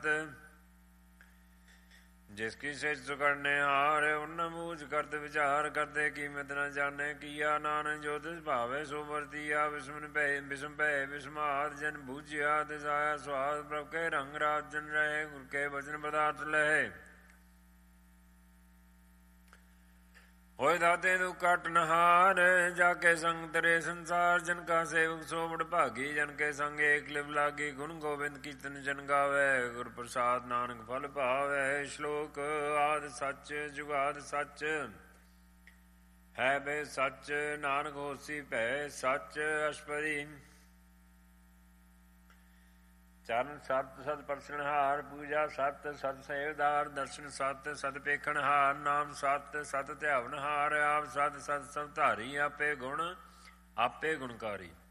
ਸਤ। ਜਿਸ ਕੀ ਸਿਜ ਕਰਨੇ ਹਾਰ ਉਨ ਬੂਝ ਕਰਤ ਵਿਚਾਰ ਕਰਦੇ ਕੀਮਤ ਨ ਜਾਣੇ ਕੀਆ ਨਾਨਕ ਜੋ ਤਿਸ ਭਾਵੇ ਸੋ ਵਰਤੀਆ। ਵਿਸਮ ਭੈ ਵਿਸਮਾਦ ਜਨ ਬੂਝਿਆ ਤਿਸ ਆਇਆ ਸਵਾਦ ਪ੍ਰਭ ਕੇ ਰੰਗ ਰਾਜਨ ਰਹੇ ਗੁਰ ਕੇ ਬਚਨ ਪਦਾਰਥ ਲਹੇ। ਹੋਏ ਦਾਤੇ ਤੂੰ ਕੱਟ ਨਹਾਰ ਜਾ ਕੇ ਸੰਗ ਤਰੇ ਸੰਸਾਰ। ਜਨ ਕਾ ਸੇਵਕ ਸੋ ਬੜ ਭਾਗੀ ਜਨ ਕੇ ਸੰਗ ਏਕ ਲਿਵ ਲਾਗੀ। ਗੁਣ ਗੋਬਿੰਦ ਕੀਰਤਨ ਜਨ ਗਾਵੇ ਗੁਰ ਪ੍ਰਸਾਦ ਨਾਨਕ ਫਲ ਭਾਵੇ। ਸ਼ਲੋਕ ਆਦਿ ਸੱਚ ਜੁਗਾਦ ਸੱਚ ਹੈ ਬੇ ਸੱਚ ਨਾਨਕ ਹੋਸੀ ਭੈ ਸੱਚ। ਅਸ਼ਪਦੀ ਚਰਨ ਸਤ ਸਤ ਪਰਸਨਹਾਰ ਪੂਜਾ ਸਤ ਸਤ ਸੇਵਦਾਰ ਦਰਸ਼ਨ ਸਤ ਸਤ ਪੇਖਣਹਾਰ। ਨਾਮ ਸਤ ਸਤ ਧਿਆਵਨਹਾਰ ਆਪ ਸਤ ਸਤ ਸਭ ਧਾਰੀ ਆਪੇ ਗੁਣ ਆਪੇ ਗੁਣਕਾਰੀ।